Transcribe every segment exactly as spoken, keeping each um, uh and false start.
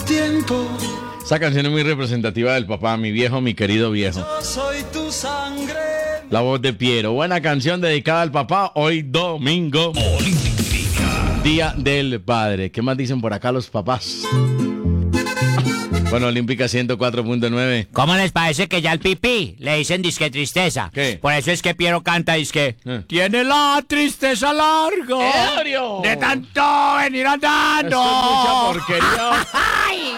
tiempo. Esa canción es muy representativa del papá, mi viejo, mi querido viejo. Yo soy tu sangre. La voz de Piero. Buena canción dedicada al papá. Hoy domingo, Día del Padre. ¿Qué más dicen por acá los papás? Bueno, Olímpica ciento cuatro punto nueve. ¿Cómo les parece que ya al pipí le dicen disque tristeza? ¿Qué? Por eso es que Piero canta disque Eh. tiene la tristeza larga ¡Ebrio! de tanto venir andando. Esto es mucha porquería. ¡Ay!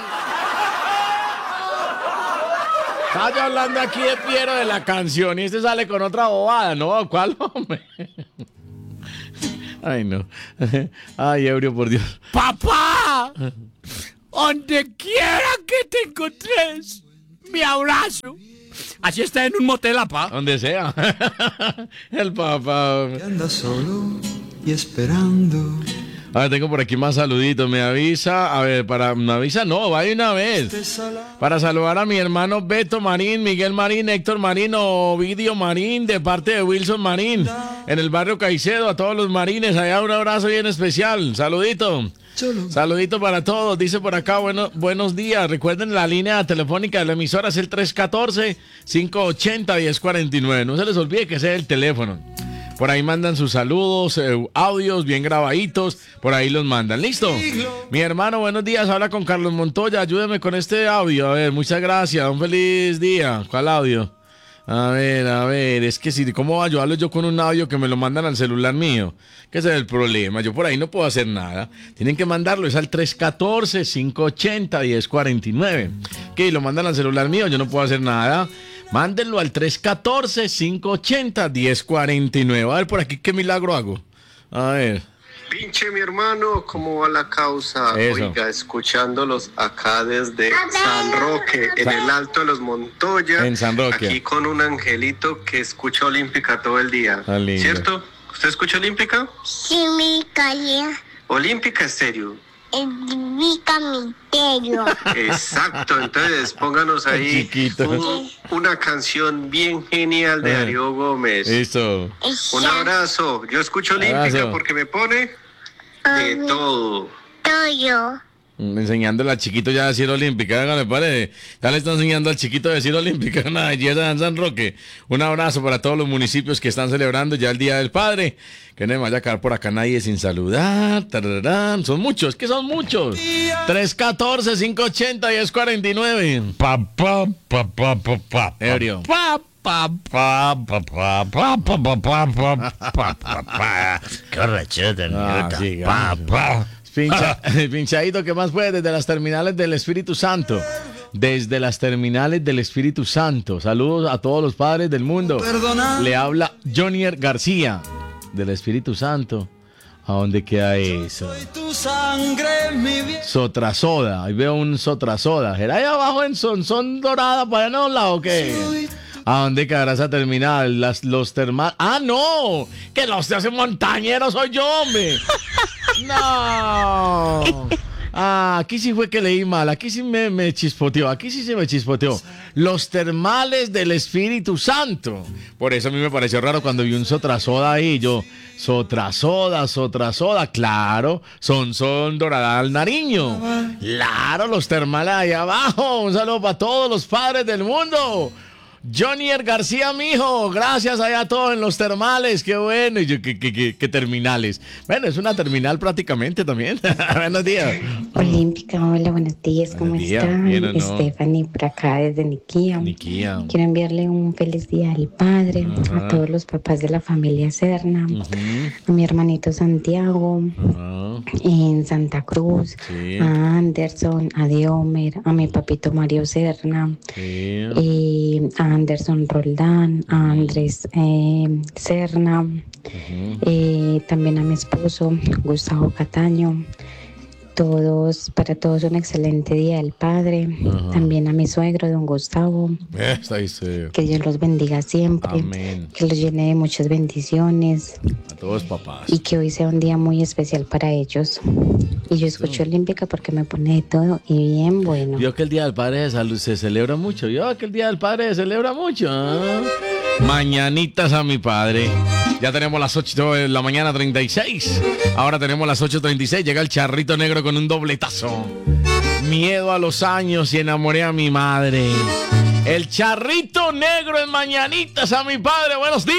Estaba yo hablando aquí de Piero de la canción y este sale con otra bobada, ¿no? ¿Cuál, hombre? Ay, no. Ay, ebrio, por Dios. ¡Papá! Donde quiera que te encontres, mi abrazo. Así está en un motel, papá. Donde sea. El papá. Que anda solo y esperando. A ver, tengo por aquí más saluditos. Me avisa, a ver, para, me avisa, no, va de una vez. Para saludar a mi hermano Beto Marín, Miguel Marín, Héctor Marín, Ovidio Marín, de parte de Wilson Marín, en el barrio Caicedo, a todos los marines, allá un abrazo bien especial. Saludito. Saludito para todos, dice por acá, bueno, buenos días. Recuerden la línea telefónica de la emisora es el tres uno cuatro, cinco ocho cero, uno cero cuatro nueve. No se les olvide que ese es el teléfono. Por ahí mandan sus saludos, eh, audios bien grabaditos, por ahí los mandan. ¿Listo? Mi hermano, buenos días, habla con Carlos Montoya, ayúdeme con este audio. A ver, muchas gracias, un feliz día. ¿Cuál audio? A ver, a ver, es que si, ¿cómo ayudarlo yo con un audio que me lo mandan al celular mío? Que ese es el problema, yo por ahí no puedo hacer nada. Tienen que mandarlo, es al tres uno cuatro, cinco ocho cero, uno cero cuatro nueve. Que lo mandan al celular mío, yo no puedo hacer nada. Mándenlo al tres uno cuatro, cinco ocho cero, uno cero cuatro nueve. A ver, por aquí, ¿qué milagro hago? A ver. Pinche mi hermano, ¿cómo va la causa? Eso. Oiga, escuchándolos acá desde San Roque, en el Alto de los Montoya. En San Roque. Aquí con un angelito que escucha Olímpica todo el día. Ah, lindo. ¿Cierto? ¿Usted escucha Olímpica? Sí, mi calle. Olímpica Estéreo. Es mi camiterio. Exacto, entonces pónganos ahí Chiquito. un- una canción bien genial de Eh. Darío Gómez. Listo. Un abrazo. Yo escucho Olímpica Abrazo. porque me pone de todo. Toyo. Enseñándole al chiquito ya a decir olímpica, hágale, pare. Ya le están enseñando al chiquito a decir olímpica, una belleza en San Roque. Un abrazo para todos los municipios que están celebrando ya el Día del Padre. Que no me vaya a quedar por acá nadie sin saludar. Tararán. Son muchos, que son muchos. tres uno cuatro, cinco ocho cero, uno cero cuatro nueve. Pa, pa, pa, pa, pa, pa, Ebrio. pa, pa, pa, pa, pa, pa, pa, pa, pa, pa, pa, pa, pa. Qué recheta, Ah, neta. sí, Pa, gracias. pa. Pincha, pinchadito, ¿qué más puede? Desde las terminales del Espíritu Santo. Desde las terminales del Espíritu Santo. Saludos a todos los padres del mundo. Perdona. Le habla Jonier García del Espíritu Santo. ¿A dónde queda eso? Soy tu sangre, mi bien. Sotrasoda. Ahí veo un Sotrasoda. ¿Era ahí abajo en Son, son Dorada para allá en lado o qué? ¿A dónde quedará esa terminal? Las, los termales. ¡Ah, no! ¡Que los de hace montañeros soy yo, hombre! ¡No! Ah, aquí sí fue que leí mal. Aquí sí me, me chispoteó. Aquí sí se me chispoteó. Los termales del Espíritu Santo. Por eso a mí me pareció raro cuando vi un Sotrasoda ahí. Yo, Sotrasoda, Sotrasoda. Claro, son, son Dorada al Nariño. Claro, los termales ahí abajo. Un saludo para todos los padres del mundo. Jonier García, mijo, gracias allá a todos en los termales, qué bueno, y yo, qué, qué, qué, qué terminales. Bueno, es una terminal prácticamente también. Buenos días. Olímpica, hola, buenos días, ¿cómo Buenos días, están? ¿bien o no? Stephanie por acá desde Niquía. Niquía. Quiero enviarle un feliz día al padre, Ajá. a todos los papás de la familia Serna, Ujú. a mi hermanito Santiago, Ajá. en Santa Cruz, Sí. a Anderson, a Diomer, a mi papito Mario Serna, Sí. y a Anderson Roldán, a Andrés eh, Serna, eh, también a mi esposo Gustavo Cataño. Todos, para todos un excelente día del padre. Ajá. También a mi suegro, don Gustavo. Esta dice, Que Dios los bendiga siempre. amén. Que los llene de muchas bendiciones. A todos papás. Y que hoy sea un día muy especial para ellos. Y yo escucho Olímpica porque me pone de todo y bien bueno. Vio que el Día del Padre se, sal- se celebra mucho. Vio que el Día del Padre se celebra mucho. ¿Ah? Mañanitas a mi padre. Ya tenemos las ocho de la mañana treinta y seis. Ahora tenemos las ocho treinta y seis. Llega el charrito negro con un dobletazo. miedo a los años y enamoré a mi madre. El charrito negro en mañanitas a mi padre. Buenos días.